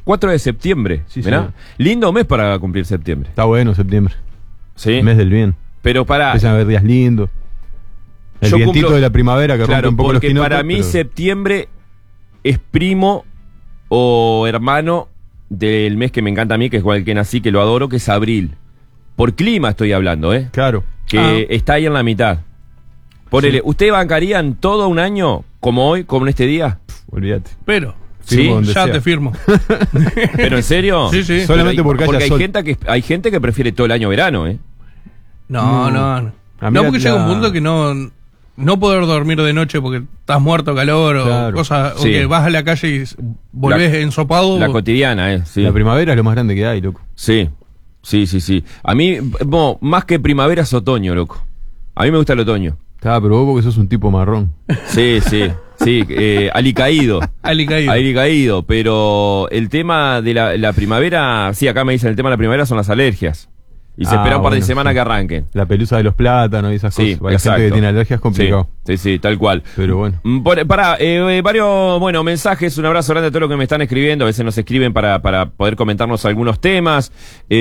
4 de septiembre. Sí, ¿Mirá? sí. Lindo mes para cumplir septiembre. Está bueno septiembre. Sí. Mes del bien. Pero para. Empiezan a haber días lindos. El Yo vientito cumplo- de la primavera que rompe Claro, un poco los porque quinotes, para mí pero- septiembre es primo o hermano del mes que me encanta a mí, que es con el que nací, que lo adoro, que es abril. Por clima estoy hablando, ¿eh? Claro. Que está ahí en la mitad. Ponele, Sí. ¿usted bancarían todo un año como hoy, como en este día? Olvídate. Pero, Sí, Firmo donde ya sea. te firmo. ¿Pero en serio? Sí, sí. Solamente Pero porque haya hay sol. hay gente que prefiere todo el año verano, ¿eh? No, no. A mí No, porque la- llega un punto que no poder dormir de noche porque estás muerto de calor Claro. o cosas, o Sí. que vas a la calle y volvés ensopado. La cotidiana, ¿eh? Sí. La primavera es lo más grande que hay, loco. Sí, sí, sí, sí. A mí, más que primavera es otoño, loco. A mí me gusta el otoño. Está, pero vos porque sos un tipo marrón. Sí, sí, sí. Alicaído. alicaído. Alicaído. Pero el tema de la primavera, sí, acá me dicen el tema de la primavera son las alergias. Y se espera un par de bueno, semanas sí. que arranquen. La pelusa de los plátanos y esas Sí, cosas. Para la exacto. gente que tiene alergias es complicado. Sí, sí, tal cual. Pero bueno. Varios, bueno, mensajes, un abrazo grande a todos los que me están escribiendo, a veces nos escriben para poder comentarnos algunos temas.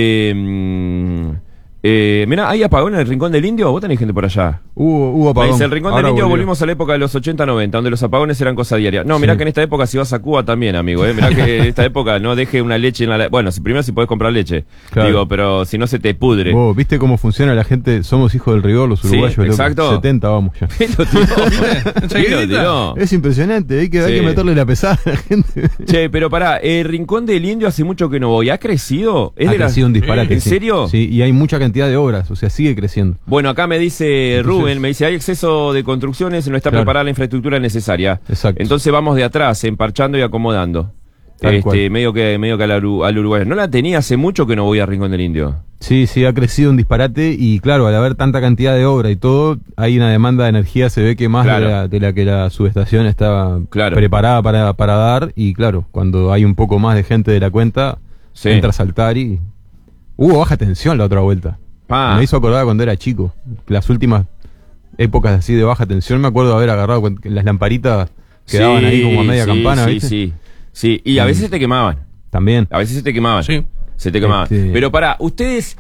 Mirá, ¿hay apagón en el Rincón del Indio? ¿Vos tenés gente por allá? Hubo Me apagón. dice, el Rincón Ahora del Indio volvió. volvimos a la época de los 80-90, donde los apagones eran cosa diaria. No, mirá Sí. que en esta época si vas a Cuba también, amigo, Mirá que en esta época no deje una leche en la... Bueno, primero si podés comprar leche, Claro. digo, pero si no se te pudre. Vos, ¿viste cómo funciona la gente? Somos hijos del rigor, los Sí, uruguayos. loco. exacto. 70 vamos ya. Lo tiró, lo tiró. Es impresionante, hay que Sí. meterle la pesada a la gente. Che, pero pará, el Rincón del Indio hace mucho que no voy. ¿Ha crecido? ¿Es Ha de las- crecido un disparate. ¿En sí. serio? Sí, y hay mucha cantidad de obras, o sea, sigue creciendo. Bueno, acá me dice Entonces- Rubén, me dice, hay exceso de construcciones, no está Claro. preparada la infraestructura necesaria. Exacto. Entonces vamos de atrás, emparchando y acomodando. Tal cual. Medio que al Uruguay. No la tenía hace mucho que no voy a Rincón del Indio. Sí, sí, ha crecido un disparate y claro, al haber tanta cantidad de obra y todo, hay una demanda de energía, se ve que más Claro. de la que la subestación estaba Claro. preparada para dar y claro, cuando hay un poco más de gente de la cuenta, Sí. entra a saltar y... Hubo baja tensión la otra vuelta. Pa. Me hizo acordar cuando era chico, las últimas épocas así de baja tensión, me acuerdo de haber agarrado las lamparitas quedaban ahí como a media sí, campana, sí, ¿viste? sí, sí. Y a veces te quemaban. También. A veces se te quemaban. Sí. Se te quemaban. Pero ustedes...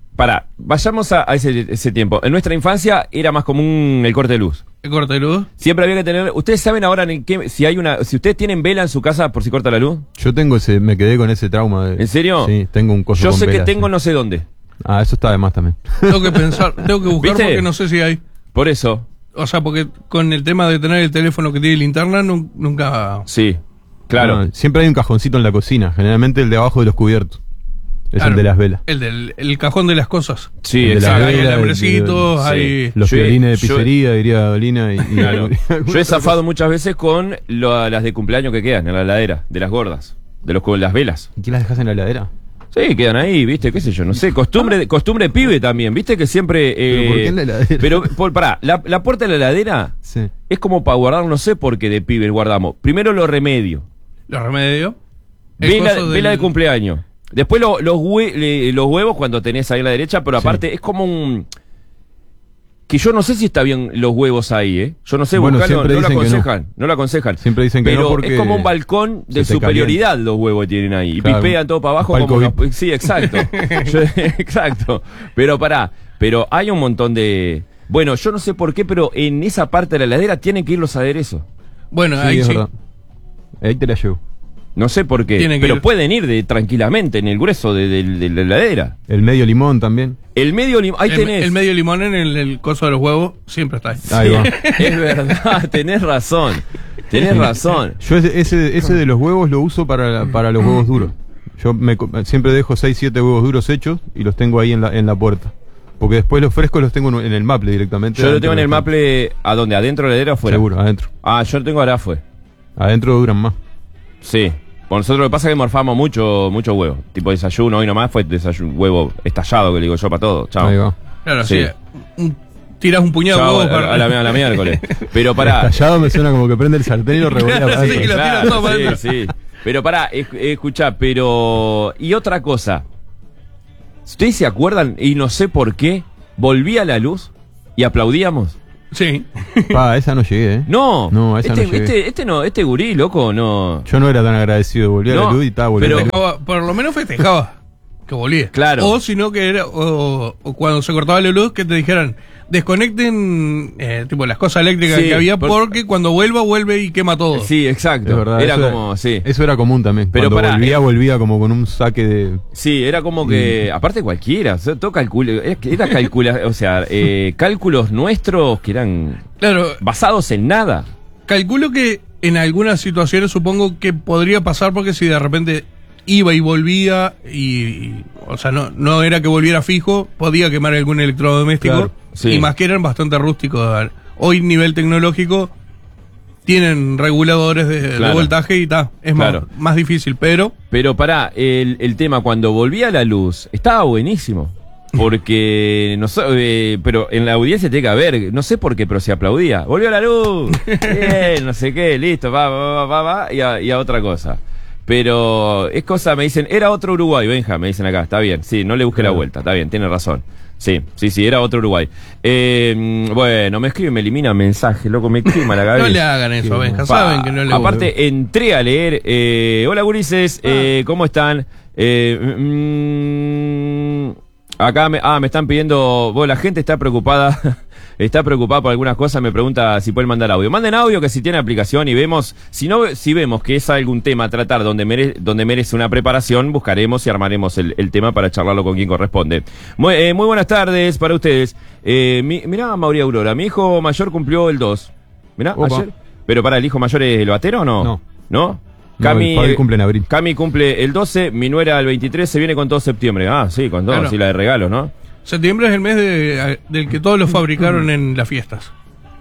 vayamos a ese tiempo. En nuestra infancia era más común el corte de luz. El corte de luz. Siempre había que tener... ¿Ustedes saben ahora si ustedes tienen vela en su casa por si corta la luz? Yo me quedé con ese trauma. ¿En serio? Sí, tengo un coso Yo con sé que velas, tengo sí. no sé dónde. Ah, eso está de más también. Tengo que pensar, tengo que buscar ¿Viste? porque no sé si hay. Por eso. O sea, porque con el tema de tener el teléfono que tiene linterna, nunca... Sí. Claro. No, siempre hay un cajoncito en la cocina, generalmente el de abajo de los cubiertos. Es Claro, el de las velas. El cajón de las cosas. Sí, El de las exacto. Hay velas, alambrecitos, sí. hay... Los Yo- violines de yo- pizzería, diría Dolina. Claro. Yo he zafado muchas veces con las de cumpleaños que quedan en la heladera, de las gordas, con las velas. ¿Y qué las dejas en la heladera? Sí, quedan ahí, viste, qué sé yo, no sé, costumbre pibe también, viste que siempre... ¿Pero por qué en la heladera? Pero, pará, la puerta de la heladera Sí. es como para guardar, no sé por qué de pibe guardamos. Primero los remedios, Los remedios. vela de cumpleaños. Después los huevos cuando tenés ahí a la derecha, pero Sí. aparte es como un... Que yo no sé si está bien los huevos ahí, ¿eh? Yo no sé, Bueno, buscarlo, siempre no lo dicen que no. aconsejan, no lo aconsejan. Siempre dicen que pero no porque es como un balcón de se te superioridad los huevos tienen ahí. Y Claro. pipean todo para abajo. Palco Como VIP. sí, exacto. Exacto. Pero hay un montón de... Bueno, yo no sé por qué, pero en esa parte de la heladera tienen que ir los aderezos. Bueno, Sí, ahí es sí. verdad. Ahí te la llevo. No sé por qué, Tienen que pero ir. pueden ir tranquilamente en el grueso de la heladera. El medio limón también. El medio limón, ahí tenés. El medio limón en el coso de los huevos siempre está ahí. Ahí va. Es verdad, tenés razón. Tenés razón. Yo ese de los huevos lo uso para los huevos duros. Yo siempre dejo 6-7 huevos duros hechos y los tengo ahí en la puerta. Porque después los frescos los tengo en el maple directamente. Yo lo tengo en el maple, ¿a dónde? ¿Adentro de la heladera o afuera? Seguro, adentro. Ah, yo lo tengo ahora fue. Adentro duran más. Sí. Por nosotros lo que pasa es que morfamos mucho huevo. Tipo desayuno, hoy nomás fue desayuno, huevo estallado que le digo yo para todo. Chao. Ahí va. Claro, Sí. sí. Tirás un puñado Chao, de huevos a la miércoles. Pero pará. Estallado me suena como que prende el sartén y lo revolea Claro, para sí, adentro. lo tira todo para sí, adentro. sí. Pero pará, escuchá, pero... Y otra cosa. ¿Ustedes se acuerdan? Y no sé por qué. Volvía la luz y aplaudíamos. Sí. Esa no llegué, ¿eh? No, No, esa no llegué. este gurí, loco, no. Yo no era tan agradecido, volví a No, la luz y estaba volviendo. pero- Festejaba, por lo menos festejaba que volvía. Claro. O si no, que era. O cuando se cortaba la luz, que te dijeran. Desconecten tipo las cosas eléctricas Sí, que había por- porque cuando vuelve y quema todo. Sí, exacto. Es verdad, Era eso como, sí. Eso era común también. Pero Cuando pará, volvía como con un saque de... Sí, era como que, aparte cualquiera, todo o sea, cálculos nuestros que eran Claro, basados en nada. calculo que en algunas situaciones supongo que podría pasar porque si de repente iba y volvía o sea, no era que volviera fijo, podía quemar algún electrodoméstico. Claro, sí. Y más que eran bastante rústicos. Hoy nivel tecnológico tienen reguladores de Claro. voltaje y es Claro. más difícil, pero Pero pará, el tema cuando volvía la luz estaba buenísimo. Porque, no sé, pero en la audiencia tiene que haber, no sé por qué, pero se aplaudía. Volvió la luz, bien, no sé qué, listo, va, y a otra cosa. Pero es cosa, me dicen, era otro Uruguay, Benja, me dicen acá, está bien, sí, no le busque la vuelta, está bien, tiene razón. Sí, era otro Uruguay. Bueno, me escriben, me eliminan mensajes, loco, me quema la cabeza. no le hagan eso, Benja, saben que no le Aparte, entré a leer, hola gurises, ¿cómo están? Acá me están pidiendo, la gente está preocupada, por algunas cosas, me pregunta si pueden mandar audio. Manden audio que si tiene aplicación y vemos, si vemos que es algún tema a tratar donde merece una preparación, buscaremos y armaremos el tema para charlarlo con quien corresponde. Muy buenas tardes para ustedes. Mirá, María Aurora, mi hijo mayor cumplió el 2. Mirá, Opa. ayer. Pero para, ¿el hijo mayor es el batero o no? No. ¿No? No, el Fabi cumple en abril. Cami cumple el 12, mi nuera el 23, se viene con todo septiembre. Ah, sí, con todo, Claro. sí, la de regalos, ¿no? septiembre es el mes del que todos lo fabricaron en las fiestas.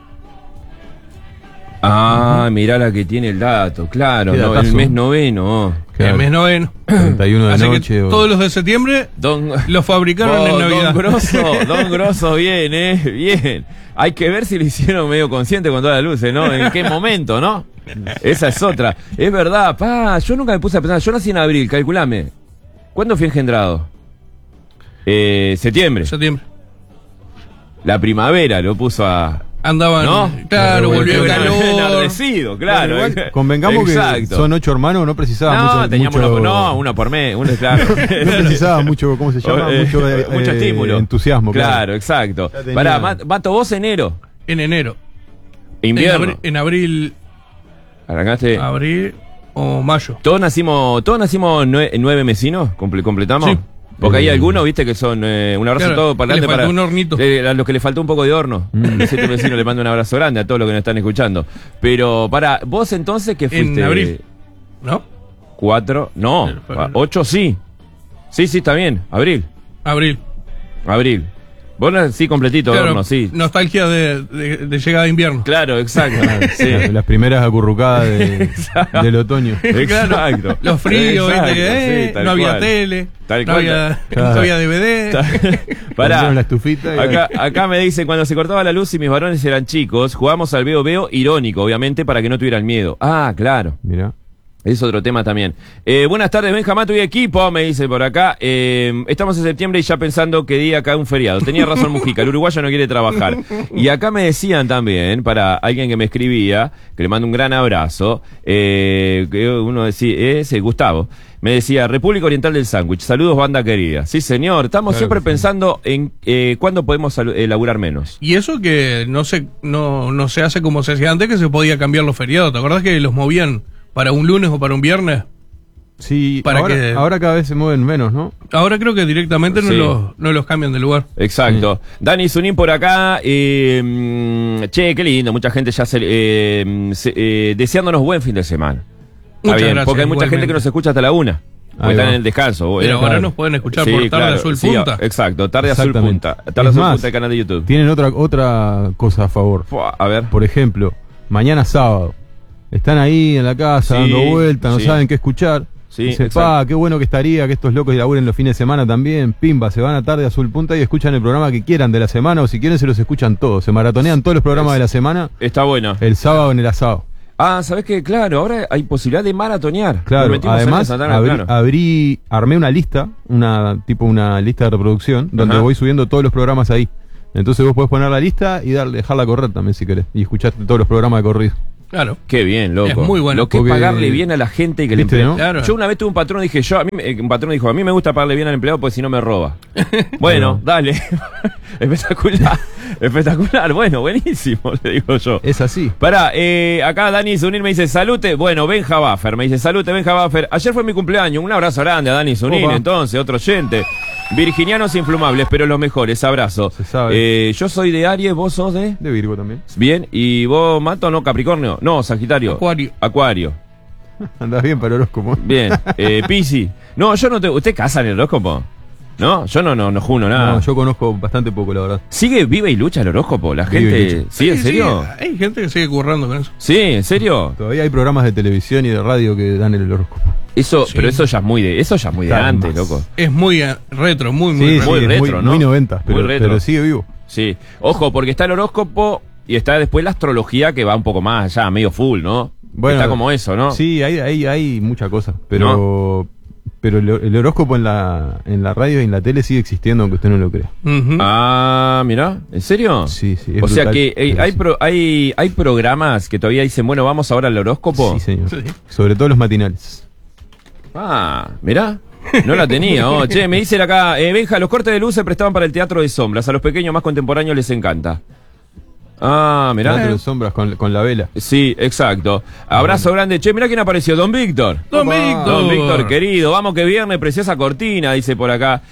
Ah, mirá la que tiene el dato, claro, Qué no, el datazo. mes noveno. Claro. El mes noveno. 31 de Así noche. que o- todos los de septiembre Don, los fabricaron en Navidad. Don Grosso, bien, bien. Hay que ver si lo hicieron medio consciente con todas las luces, ¿no? ¿En qué momento, no? Esa es otra. Es verdad, yo nunca me puse a pensar, yo nací en abril, calculame. ¿Cuándo fui engendrado? Septiembre. Septiembre. La primavera lo puso a... Andaban, ¿No? claro, volvió el calor. Enardecido, claro. Bueno, igual, convengamos que Exacto. son 8 hermanos, no precisaba mucho. teníamos uno por mes, uno claro. No precisaba mucho, ¿cómo se llama? Mucho estímulo. Entusiasmo, Claro, exacto. Ya tenía- Pará, Mato, vos enero. En enero. Invierno. En abril Arrancaste. o mayo. Todos nacimos 9 mesinos, completamos. Sí. Porque hay algunos, viste, que son un abrazo Claro, a todos para le adelante, faltó un hornito. a los que le faltó un poco de horno. A 7 vecinos le mando un abrazo grande a todos los que nos están escuchando. Pero para vos entonces que fuiste En abril. ¿No? 4, no, En febrero. 8 sí. Sí, está bien, abril. Abril. Vos sí completito Claro, horno, sí. nostalgia de llegada de invierno. Claro, exacto. sí. Las primeras acurrucadas del otoño. Exacto. Los fríos, Exacto, viste que sí, tal no había cual. tele, Tal no cual. había, Claro. no había DVD. Prendieron Pará. la estufita y Acá me dicen, cuando se cortaba la luz y mis varones eran chicos, jugamos al veo irónico, obviamente, para que no tuvieran miedo. Ah, claro. Mirá. Es otro tema también. Buenas tardes, Benjamín, tu equipo, me dice por acá. Estamos en septiembre y ya pensando que día cae un feriado. Tenía razón Mujica, el uruguayo no quiere trabajar. Y acá me decían también, para alguien que me escribía, que le mando un gran abrazo, que uno decía, ese Gustavo, me decía, República Oriental del Sándwich, saludos banda querida. Sí señor, estamos Claro siempre que sí. pensando en cuándo podemos laburar menos. Y eso que no se hace como se hacía antes, que se podía cambiar los feriados. ¿Te acordás que los movían para un lunes o para un viernes? Sí, Para ahora, que- ahora cada vez se mueven menos, ¿no? Ahora creo que directamente Sí. no los cambian de lugar. Exacto. Dani Zunín por acá. Che, qué lindo. Mucha gente ya deseándonos buen fin de semana. Está Muchas bien, gracias, porque hay mucha gente igualmente. que nos escucha hasta la 1. Porque Ahí están va. en el descanso. Pero ahora claro. nos pueden escuchar Sí, por Tarde claro, Azul sí, Punta. exacto, Tarde Azul Exactamente. Punta. Tarde Es Azul más, Punta, el canal de YouTube. Tienen otra cosa a favor. A ver. Por ejemplo, mañana sábado. Están ahí en la casa Sí, dando vueltas, no sí. saben qué escuchar. Sí, Dice, exacto. qué bueno que estaría que estos locos laburen los fines de semana también. Pimba, se van a Tarde Azul Punta y escuchan el programa que quieran de la semana, o si quieren se los escuchan todos. Se maratonean todos los programas de la semana Está bueno. el sábado en el asado. Ah, ¿sabés qué? Claro, ahora hay posibilidad de maratonear. Claro, Nos metimos en además esa, claro. armé una lista, una lista de reproducción, donde Ajá. voy subiendo todos los programas ahí. Entonces vos podés poner la lista y dejarla correr también si querés. Y escuchaste todos los programas de corrido. Claro. Qué bien, loco. Es muy bueno. Lo que es Porque- pagarle bien a la gente y que le ¿Viste, empleado. no? Claro. Yo una vez tuve un patrón y dije, un patrón dijo, a mí me gusta pagarle bien al empleado porque si no me roba. Bueno, dale. Espectacular. Espectacular. Bueno, buenísimo, le digo yo. Es así. Pará, acá Dani Zunil me dice, salute. Bueno, Benja Buffer, me dice, salute, Benja Buffer. Ayer fue mi cumpleaños, un abrazo grande a Dani Zunil, Opa. entonces, otro oyente. Virginianos influmables, pero los mejores, abrazo. Se sabe. Yo soy de Aries, vos sos de... De Virgo también. Bien, y vos, Mato, no, Capricornio. No, Sagitario. Acuario. Andás bien para el horóscopo. Bien, Pisi. No, yo no te... ¿Usted casa en el horóscopo? No, yo no juno nada. No, yo conozco bastante poco, la verdad. ¿Sigue, vive y lucha el horóscopo? ¿La Vive y gente... lucha. ¿Sí, en serio? Sí, hay gente que sigue currando con eso. Sí, ¿en serio? Todavía hay programas de televisión y de radio que dan el horóscopo. Eso, Sí. pero eso ya es muy de Claro, antes, más. loco. Es muy retro, muy Sí, retro. Muy es retro, ¿no? Muy 90, pero, Muy retro. pero sigue vivo. Sí. Ojo, porque está el horóscopo y está después la astrología que va un poco más allá, medio full, ¿no? Está como eso, ¿no? Sí, hay mucha cosa, pero el horóscopo en la radio y en la tele sigue existiendo aunque usted no lo crea. Ujú. Ah, mirá, ¿en serio? Sí, sí, es O sea brutal, que pero sí. hay programas que todavía dicen, bueno, vamos ahora al horóscopo. Sí, señor. Sí. Sobre todo los matinales. Ah, mirá. No la tenía. Oh, che, me dicen acá, Benja, los cortes de luz se prestaban para el teatro de sombras. A los pequeños más contemporáneos les encanta. Ah, mirá. Teatro de sombras con la vela. Sí, exacto. Abrazo grande. Che, mirá quién apareció. Don Víctor. Don Opa. Víctor. Don Víctor, querido, vamos que viernes, preciosa cortina, dice por acá.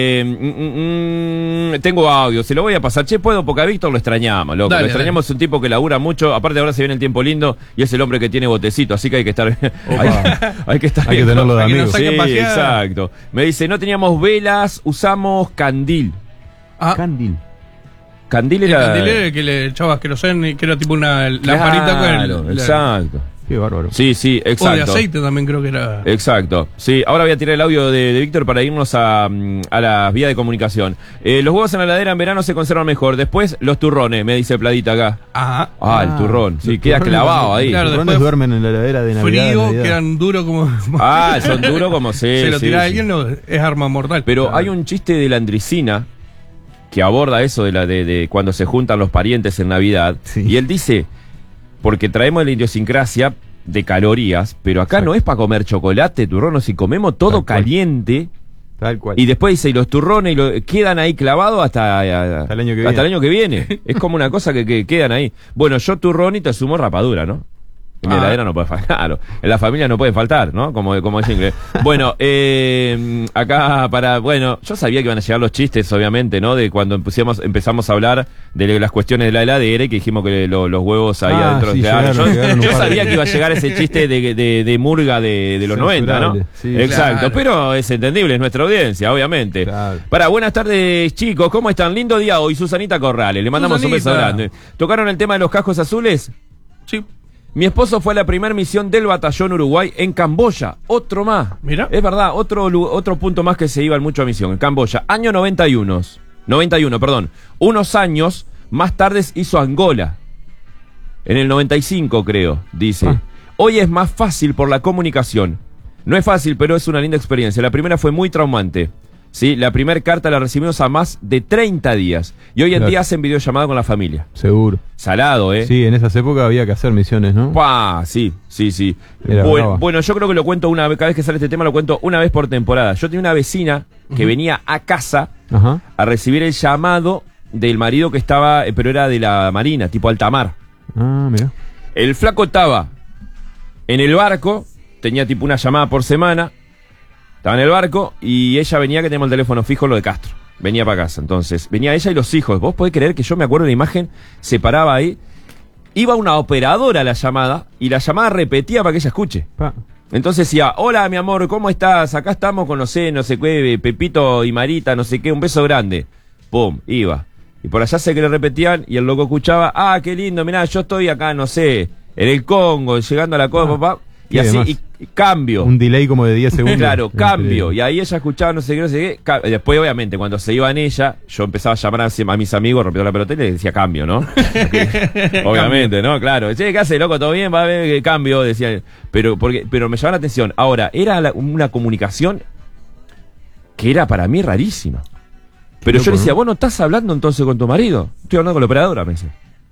Tengo audio, se lo voy a pasar. Che, puedo, porque a Víctor lo extrañamos, loco. Dale, Lo extrañamos, es un tipo que labura mucho. Aparte, ahora se viene el tiempo lindo y es el hombre que tiene botecito, así que hay que estar hay que estar Hay que tenerlo de Hay que amigo. nos saque Sí, a pasear. exacto. Me dice, no teníamos velas, usamos candil. Ah, Candil. Candil el era. candelero que le echabas queroseno, que era tipo una lamparita con Claro, exacto. Qué bárbaro. Sí, sí, O de exacto. aceite también creo que era. Exacto. Sí, ahora voy a tirar el audio de Víctor para irnos a las vías de comunicación. Los huevos en la heladera en verano se conservan mejor. Después, los turrones, me dice Pladita acá. Ajá. Ah, el turrón. Sí, los queda turrones, clavado ahí. Claro, Los después- turrones duermen en la heladera de Navidad. Frío, Navidad. quedan duros como. Ah, son duros como se lo sí, tira a sí. alguien, no, es arma mortal. Pero Claro. hay un chiste de la Andricina que aborda eso de cuando se juntan los parientes en Navidad. Sí. Y él dice, porque traemos la idiosincrasia de calorías, pero acá Exacto. no es para comer chocolate, turrones, si comemos todo Tal cual. caliente. Tal cual. Y después dice, y los turrones quedan ahí clavados hasta el año que viene. hasta el año que viene. Es como una cosa que quedan ahí. Bueno, yo turrón y te sumo rapadura, ¿no? En mi Ah. heladera no puede faltar. Claro, en la familia no puede faltar, ¿no? Como es inglés. Bueno, acá bueno, yo sabía que iban a llegar los chistes, obviamente, ¿no? De cuando empezamos a hablar de las cuestiones de la heladera y que dijimos que los huevos ahí adentro. sí, Claro, llegaron un yo par de- sabía que iba a llegar ese chiste de murga de los 90, ¿no? Censurable, sí. Exacto, Claro. pero es entendible, es nuestra audiencia, obviamente. Claro. Buenas tardes, chicos, ¿cómo están? Lindo día hoy, Susanita Corrales, le mandamos un beso Susanita. grande. ¿Tocaron el tema de los cascos azules? Sí. Mi esposo fue a la primera misión del batallón Uruguay en Camboya. Otro más. Mira. Es verdad, otro punto más que se iba en mucha misión. En Camboya. Año 91. 91, perdón. Unos años más tarde hizo Angola. En el 95, creo, dice. Ah. Hoy es más fácil por la comunicación. No es fácil, pero es una linda experiencia. La primera fue muy traumante. Sí, la primera carta la recibimos a más de 30 días. Y hoy en Claro. día hacen videollamada con la familia. Seguro. Salado, ¿eh? Sí, en esas épocas había que hacer misiones, ¿no? Pa, sí. Era brava. Bueno, yo creo que lo cuento una vez, cada vez que sale este tema lo cuento una vez por temporada. Yo tenía una vecina que venía a casa Ajá. a recibir el llamado del marido que estaba, pero era de la marina, tipo alta mar. Ah, mira. El flaco estaba en el barco, tenía tipo una llamada por semana, estaba en el barco y ella venía, que tenemos el teléfono fijo, lo de Castro. Venía para casa, entonces. Venía ella y los hijos. Vos podés creer que yo me acuerdo de la imagen, se paraba ahí, iba una operadora a la llamada y la llamada repetía para que ella escuche. Pa. Entonces decía, hola mi amor, ¿cómo estás? Acá estamos con no sé qué, Pepito y Marita, no sé qué, un beso grande. Pum, iba. Y por allá sé que le repetían y el loco escuchaba, ah, qué lindo, mirá, yo estoy acá, no sé, en el Congo, llegando a la cosa, papá. Y y así, además, y cambio. Un delay como de 10 segundos. Claro, cambio. Entre- Y ahí ella escuchaba no sé qué. Después, obviamente, cuando se iba en ella, yo empezaba a llamar a mis amigos, rompiendo la pelota y le decía cambio, ¿no? Obviamente, ¿no? Claro. Che, ¿qué hace, loco? ¿Todo bien? Va a ver cambio, decía. Pero me llamaba la atención. Ahora, era una comunicación que era para mí rarísima. Pero Loco, yo le decía, ¿no? vos no estás hablando entonces con tu marido. Estoy hablando con la operadora, me dice.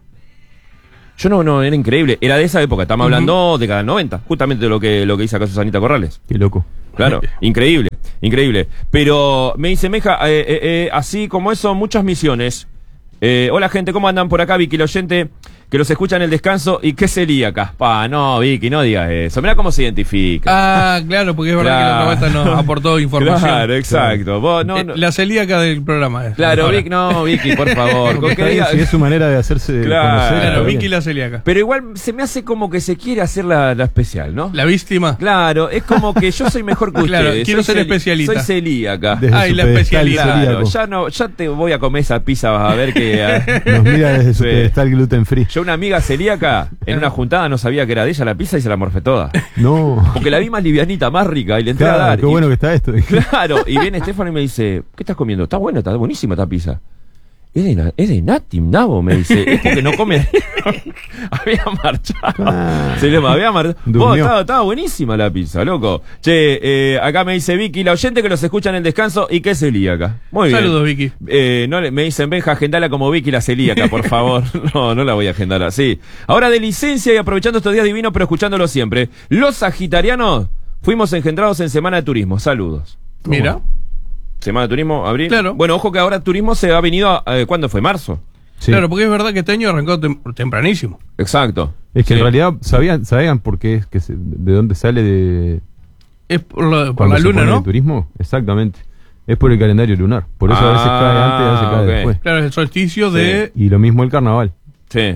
Yo no, era increíble. Era de esa época, estamos hablando de cada 90. Justamente lo que hizo acá Susanita Corrales. Qué loco. Claro, increíble, increíble. Pero me dice, Meja, así como eso, muchas misiones. Hola gente, ¿cómo andan por acá? Vicky, el oyente que los escucha en el descanso. ¿Y qué sería acá? No, Vicky, no digas eso. Mirá cómo se identifica. Ah, claro, porque es verdad que la 90 nos aportó información. Claro, exacto. Vos, La celíaca del programa. Claro, Vicky, por favor. Con que diga- Sí, es su manera de hacerse Claro. conocer. Claro, está Vicky bien. la celíaca. Pero igual se me hace como que se quiere hacer la especial, ¿no? La víctima. Claro, es como que yo soy mejor que Claro, ustedes. quiero Soy ser especialista. Soy celíaca. Desde Ay, su la pedestal especialidad. celíaco. Ya te voy a comer esa pizza, vas a ver que... Nos mira desde su Sí. pedestal gluten free. Yo una amiga celíaca, en una juntada no sabía que era de ella la pizza y se la morfé toda. No. Porque la vi más livianita, más rica y le entré a Claro, dar. qué bueno que está esto. Claro, y viene Estefano y me dice, ¿qué estás comiendo? Está buena, está buenísima esta pizza. Es de Nati, Nabo, me dice. Es porque no come. Había marchado. Ah. Se le había marchado. Durmió. Estaba buenísima la pizza, loco. Che, acá me dice Vicky, la oyente que los escucha en el descanso y que es celíaca. Muy bien. Saludos, Vicky. Me dicen, Benja, agendala como Vicky la celíaca, por favor. No la voy a agendar así. Ahora de licencia y aprovechando estos días divinos, pero escuchándolo siempre. Los sagitarianos fuimos engendrados en Semana de Turismo. Saludos. Mira. Semana de Turismo, abril. Claro. Bueno, ojo que ahora turismo se ha venido, ¿cuándo fue? ¿Marzo? Sí. Claro, porque es verdad que este año arrancó tempranísimo. Exacto. Es que Sí. en realidad sabían por qué es que de dónde sale de Es por cuando la se luna, pone ¿no? el turismo. Exactamente. Es por el calendario lunar. Por eso a veces cae antes, a veces cae ok. después. Claro, es el solsticio de... Y lo mismo el carnaval. Sí.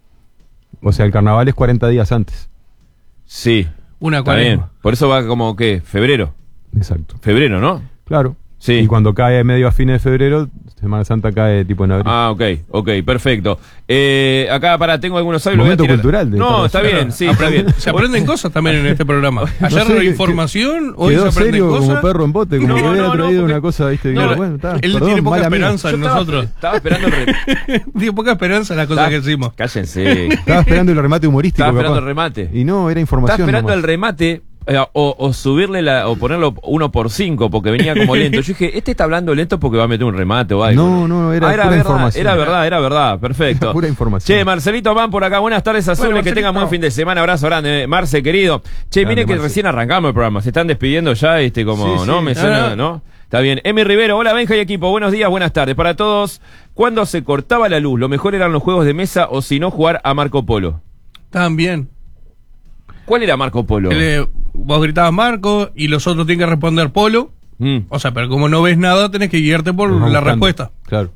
O sea, el carnaval es 40 días antes. Sí. Una Está bien. cuaresma. Por eso va como que febrero. Exacto. Febrero, ¿no? Claro. Sí. Y cuando cae medio a fines de febrero, Semana Santa cae tipo en abril. Ah, ok, perfecto. Acá tengo algunos audios. Momento cultural de No, esta está bien, sí, está bien. Se aprenden cosas también en este programa. Ayer sé, información, hoy se Quedó aprenden serio cosas. como perro en bote, como No, que hubiera no, traído porque- una cosa, viste. No, que, bueno, está, él perdón, tiene poca mala mía. esperanza en nosotros. Estaba esperando el Tiene poca esperanza en las cosas que decimos. Cállense. Estaba esperando el remate humorístico. Estaba esperando capaz. el remate. Y no, era Estaba información. esperando nomás. el remate o subirle o ponerlo 1x5 porque venía como lento. Yo dije, este está hablando lento porque va a meter un remate o algo. No, era pura verdad, información. Era verdad, perfecto. Era pura información. Che, Marcelito Van por acá, buenas tardes azules, Bueno, que tengan Marcelito. buen fin de semana, abrazo grande, Marce querido. Che, Grande, miren que Marce. recién arrancamos el programa, se están despidiendo ya, como, Sí, ¿no? sí. Me suena, ¿no? Está bien. Emi Rivero, hola Benja y equipo, buenos días, buenas tardes para todos. ¿Cuándo se cortaba la luz? Lo mejor eran los juegos de mesa o si no jugar a Marco Polo. También. ¿Cuál era Marco Polo? Vos gritabas Marco y los otros tienen que responder Polo. Mm. O sea, pero como no ves nada, tenés que guiarte por Nos vamos la buscando. respuesta. Claro.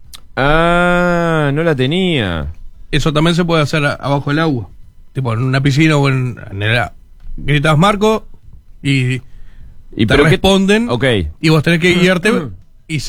Ah, no la tenía. Eso también se puede hacer abajo del agua. Tipo en una piscina o en gritabas Marco y te pero qué- responden. Ok. Y vos tenés que guiarte y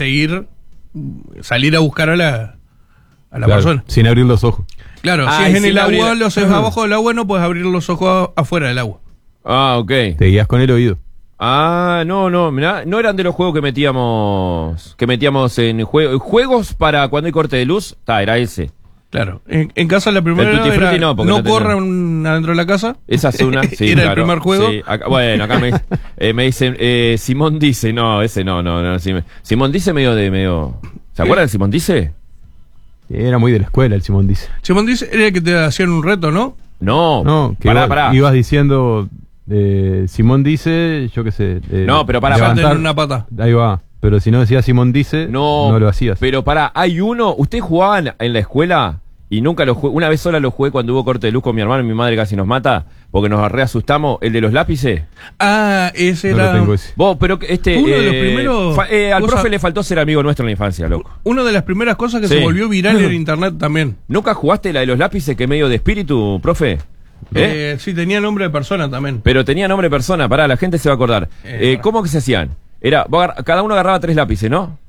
salir a buscar a la Claro, persona. sin abrir los ojos. Claro, Ah, si y es en sin el agua, abrir- lo haces abajo del agua, no puedes abrir los ojos afuera del agua. Ah, ok. Te guías con el oído. Ah, no, mirá, no eran de los juegos que metíamos en juegos para cuando hay corte de luz. Era ese. Claro. En casa la primera El Tutti era Frutti no, porque no tenía- corran adentro de la casa. Esa es una, sí, Era el claro. primer juego. Sí, bueno, acá me dicen, Simón dice, no, ese no, Simón dice medio, ¿se acuerdan de Simón dice? Era muy de la escuela el Simón dice. Simón dice, era el que te hacían un reto, ¿no? No, No, que pará. ibas diciendo, Simón dice, yo qué sé. No, pero pará, Salten levantar- en una pata. Ahí va. Pero si no decía Simón dice, no lo hacías. Pero hay uno, ¿ustedes jugaban en la escuela? Y nunca lo jugué, una vez sola lo jugué cuando hubo corte de luz con mi hermano y mi madre casi nos mata, porque nos reasustamos, el de los lápices. Ah, ese No lo era tengo ese. Vos, pero Uno de los primeros al cosas- profe le faltó ser amigo nuestro en la infancia, loco. una de las primeras cosas que Sí. se volvió viral en internet también. ¿Nunca jugaste la de los lápices que medio de espíritu, profe? Sí, tenía nombre de persona también. Pero tenía nombre de persona, la gente se va a acordar. Pará. ¿Cómo que se hacían? Cada uno agarraba 3 lápices, ¿no?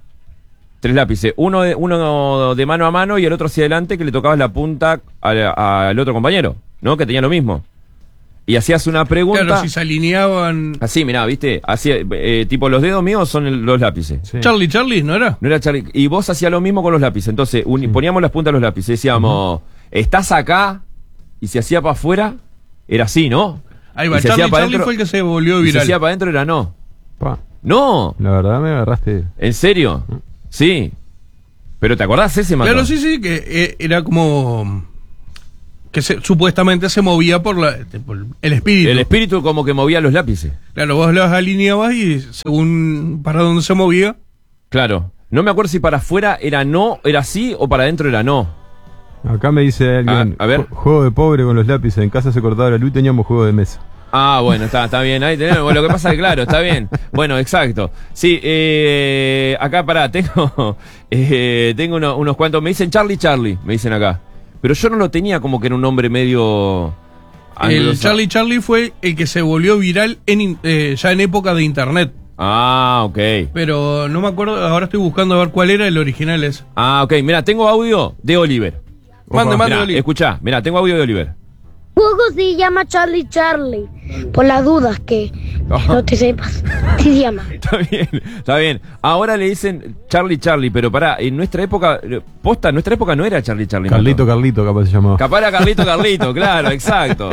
3 lápices, uno de mano a mano y el otro hacia adelante que le tocabas la punta al otro compañero, ¿no? Que tenía lo mismo. Y hacías una pregunta. Claro, si se alineaban. Así, mirá, ¿viste? Así, tipo, los dedos míos son los lápices. Sí. Charlie, ¿no era? No era Charlie. Y vos hacías lo mismo con los lápices. Entonces, poníamos las puntas de los lápices. Decíamos, ¿estás acá? Y si hacía para afuera, era así, ¿no? Ahí va, Y si hacía Charlie pa' dentro- fue el que se volvió Y si viral. hacía para adentro era no. Pa, ¡No! la verdad me agarraste. ¿En serio? Sí. ¿Pero te acordás ese matón? Claro, sí, que era como... que supuestamente se movía por el espíritu. El espíritu como que movía los lápices. Claro, vos los alineabas y según para dónde se movía... Claro. No me acuerdo si para afuera era no, era sí, o para adentro era no. Acá me dice alguien, A ver. Juego de pobre con los lápices, en casa se cortaba la luz y teníamos juego de mesa. Ah, bueno, está bien, ahí tenemos. Bueno, lo que pasa es que, claro, está bien. Bueno, exacto. Sí, acá pará, tengo unos cuantos. Me dicen Charlie, me dicen acá. Pero yo no lo tenía como que era un nombre medio... El Charlie fue el que se volvió viral ya en época de internet. Ah, ok. Pero no me acuerdo, ahora estoy buscando a ver cuál era el original ese. Ah, ok. Mira, tengo audio de Oliver. Mande, Oliver. Escuchá, mira, tengo audio de Oliver. Juego se llama Charlie. Por las dudas que no te sepas. Sí se llama. Está bien. Ahora le dicen Charlie, pero pará, en nuestra época, posta, en nuestra época no era Charlie. Carlito, capaz se llamaba. Capaz era Carlito, claro, exacto.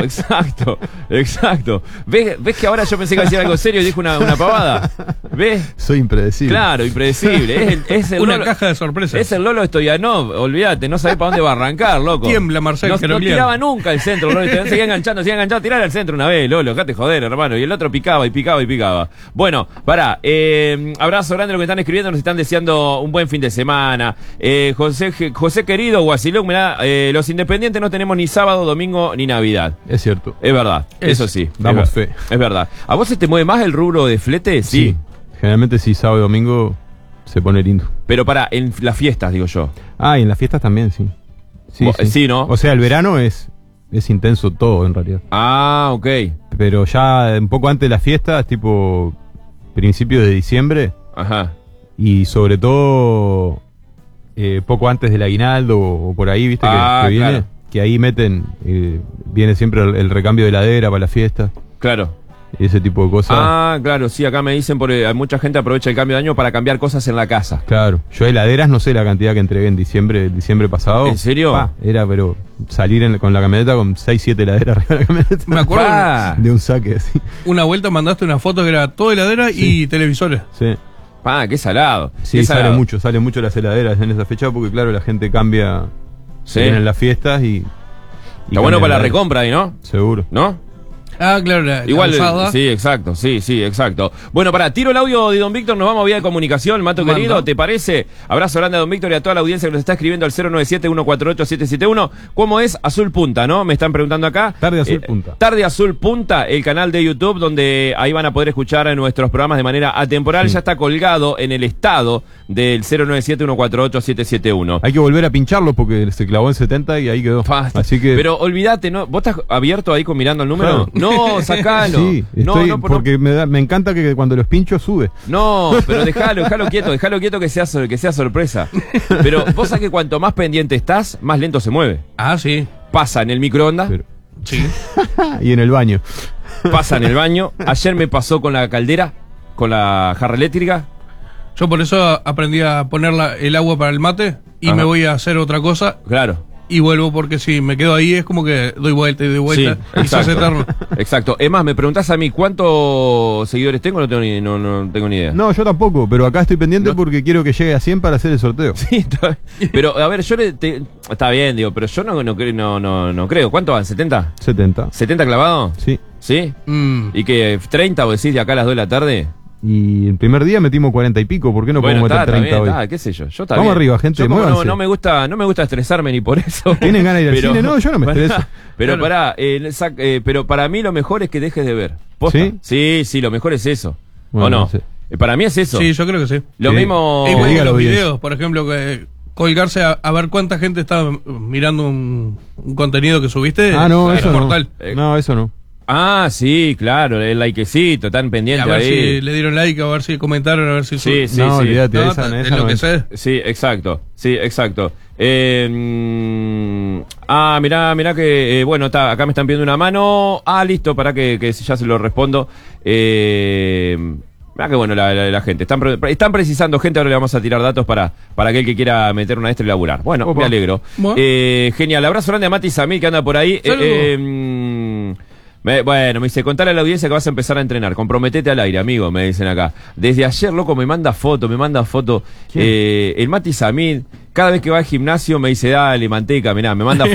¿Ves que ahora yo pensé que iba a decir algo serio y dijo una pavada? ¿Ves? Soy impredecible. Claro, impredecible. Es el una Lolo, caja de sorpresas. Es el Lolo Stoyanov, olvídate, no sabés para dónde va a arrancar, loco. Tiembla Marcel No tiraba nunca el centro, Lolo Stoyanov, seguía enganchando, tirar al centro una vez, Lolo, dejate joder, hermano. Y el otro picaba. Bueno, pará, abrazo grande a los que están escribiendo, nos están deseando un buen fin de semana. José querido, Guasilón, mirá, los independientes no tenemos ni sábado, domingo, ni Navidad. Es cierto. Es verdad, eso sí. Damos fe. Es verdad. ¿A vos se te mueve más el rubro de flete? Sí. Generalmente sí, sábado y domingo se pone lindo. Pero pará, en las fiestas, digo yo. Ah, y en las fiestas también, sí. Sí, ¿no? O sea, el verano es intenso todo, en realidad. Ah, ok. Pero ya un poco antes de las fiestas, tipo principios de diciembre. Ajá. Y sobre todo poco antes del aguinaldo o por ahí, viste, que viene. Claro. Que ahí meten, viene siempre el recambio de heladera para la fiesta. Claro. Ese tipo de cosas. Ah, claro, sí, acá me dicen, mucha gente aprovecha el cambio de año para cambiar cosas en la casa. Claro, yo heladeras no sé la cantidad que entregué en diciembre pasado. ¿En serio? Era, pero salir con la camioneta con 6-7 heladeras arriba de la camioneta. Me acuerdo de un saque así. Una vuelta mandaste una foto que era toda heladera y televisores. Sí. Qué salado. Sí, qué sale salado. mucho las heladeras en esa fecha porque claro, la gente cambia en las fiestas y está bueno para la recompra ahí, ¿no? Seguro. ¿No? Ah, claro, igual, sí, exacto, exacto. Bueno, tiro el audio de Don Víctor, nos vamos a vía de comunicación, Mato querido, ¿te parece? Abrazo grande a Don Víctor y a toda la audiencia que nos está escribiendo al 097-148-771. ¿Cómo es? Azul Punta, ¿no? Me están preguntando acá. Tarde Azul Punta. Tarde Azul Punta, el canal de YouTube, donde ahí van a poder escuchar nuestros programas de manera atemporal. Sí. Ya está colgado en el estado del 097-148-771. Hay que volver a pincharlo porque se clavó en 70 y ahí quedó. Así que... Pero olvídate, ¿no? ¿Vos estás abierto ahí mirando el número? Claro. No, sacalo. Sí, porque me encanta que cuando los pincho sube. No, pero dejalo quieto que sea sorpresa. Pero vos sabés que cuanto más pendiente estás, más lento se mueve. Ah, sí. Pasa en el microondas. Sí. Y en el baño. Pasa en el baño. Ayer me pasó con la caldera, con la jarra eléctrica. Yo por eso aprendí a poner el agua para el mate y me voy a hacer otra cosa. Claro. Y vuelvo porque si me quedo ahí es como que doy vuelta Sí, y se hace eterno. Exacto. Es más, me preguntás a mí cuántos seguidores tengo, no tengo ni idea. No, yo tampoco, pero acá estoy pendiente porque quiero que llegue a 100 para hacer el sorteo. Sí, pero a ver, está bien, digo, pero yo no creo. ¿Cuánto van? ¿70? 70. ¿70 clavados? Sí. ¿Sí? ¿Y que 30 o decís de acá a las 2 de la tarde? Y el primer día metimos 40 y pico, ¿por qué no podemos meter 30 hoy? Qué sé yo. Vamos arriba, gente, muévanse. No me gusta estresarme ni por eso. ¿Tienen ganas de ir al cine? No, yo no me estreso. Pero pero para mí lo mejor es que dejes de ver. ¿Posta? Sí, lo mejor es eso. Bueno, ¿o no? Sí. Para mí es eso. Sí, yo creo que sí. Lo mismo... Igual que los videos, por ejemplo, que colgarse a ver cuánta gente está mirando un contenido que subiste. Ah, no, eso mortal. No, eso no. Ah, sí, claro, el likecito, tan pendiente ahí. A ver si le dieron like, a ver si comentaron, a ver si... Sí. Olvídate, no, esa es lo que sé. Sí, exacto. Mirá que, bueno, acá me están pidiendo una mano. Listo, para que ya se lo respondo. Mirá que bueno la gente. Están precisando gente, ahora le vamos a tirar datos para aquel que quiera meter una extra y laburar. Bueno, me alegro. Genial, abrazo grande a Mati Samir que anda por ahí. Bueno, me dice, contale a la audiencia que vas a empezar a entrenar, comprometete al aire, amigo, me dicen acá. Desde ayer, loco, me manda foto. El Mati Samid, cada vez que va al gimnasio me dice, dale, manteca, mirá, me manda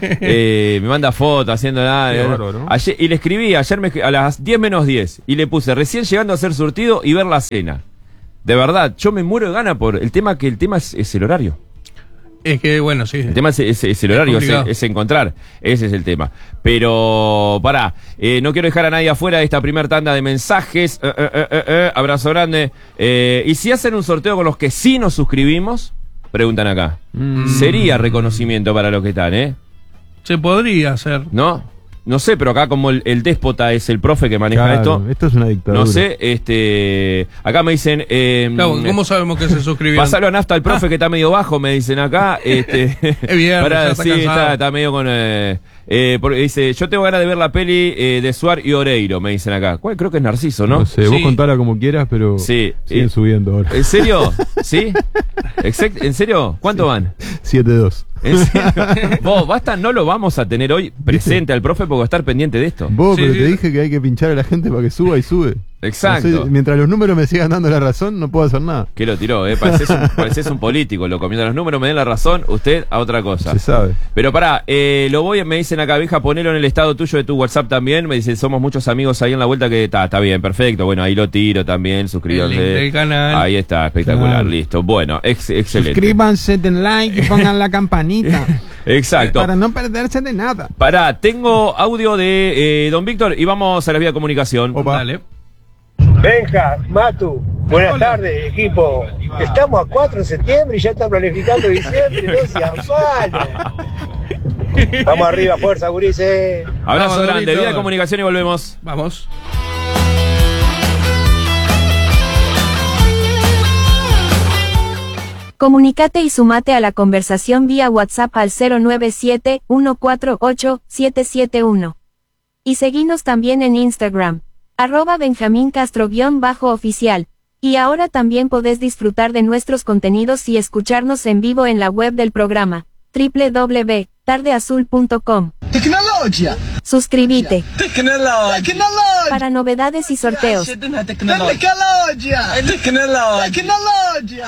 foto, haciendo nada. Bárbaro, ¿no? Ayer, y le escribí, a las 10 menos 10, y le puse, recién llegando a hacer surtido y ver la cena. De verdad, yo me muero de gana por el tema es el horario. Es que, bueno, sí. El tema es el horario, complicado. es encontrar. Ese es el tema. Pero, pará, no quiero dejar a nadie afuera de esta primera tanda de mensajes. Abrazo grande. Y si hacen un sorteo con los que sí nos suscribimos, preguntan acá. Sería reconocimiento para los que están, ¿eh? Se podría hacer. ¿No? No sé, pero acá como el déspota es el profe que maneja Claro, esto es una dictadura. no sé, acá me dicen... Claro, ¿cómo sabemos que se suscribieron? pasalo a nafta al profe que está medio bajo, me dicen acá. Es viernes, ya está sí, cansado. está medio con... porque dice, yo tengo ganas de ver la peli de Suar y Oreiro, me dicen acá. ¿Cuál? Creo que es Narciso, ¿no? No sé, vos Sí. contala como quieras, pero Sí. siguen subiendo ahora. ¿En serio? ¿Sí? ¿En serio? ¿Cuánto van? 7-2. ¿En serio? Vos, basta, no lo vamos a tener hoy presente al profe porque va a estar pendiente de esto. Vos, Sí, pero sí. te dije que hay que pinchar a la gente para que suba y sube. Exacto. No sé, mientras los números me sigan dando la razón, no puedo hacer nada. Que lo tiró, pareces un político, loco. Mientras los números me den la razón, usted a otra cosa. Se sabe. Pero pará, me dicen acá, vieja, ponelo en el estado tuyo de tu WhatsApp también. Me dicen, somos muchos amigos ahí en la vuelta que está bien, perfecto. Bueno, ahí lo tiro también, suscríbanse. El link del canal. Ahí está, espectacular, Claro. listo. Bueno, excelente. Suscríbanse, den like y pongan la campanita Exacto. para no perderse de nada. Pará, tengo audio de don Víctor y vamos a la vía de comunicación. Opa. Dale. Benja, Matu, buenas tardes, equipo. Estamos a 4 de septiembre y ya está planificando diciembre, no sean malos. Vamos arriba, fuerza, gurises. Abrazo Vamos, grande, Víctor. vía de comunicación y volvemos. Vamos. Comunícate y sumate a la conversación vía WhatsApp al 097-148-771. Y seguinos también en Instagram, @BenjamínCastro_oficial. Y ahora también podés disfrutar de nuestros contenidos y escucharnos en vivo en la web del programa, www.tardeazul.com. Tecnologia! Suscríbete Tecnologia! para novedades y sorteos. Tecnologia! Tecnologia!